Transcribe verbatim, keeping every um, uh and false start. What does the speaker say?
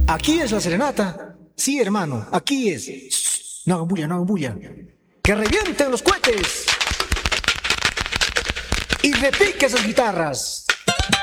Aquí es la serenata. Sí, hermano, aquí es. Shh, no hagan bulla, no hagan bulla. ¡Que revienten los cohetes! Y repique esas guitarras.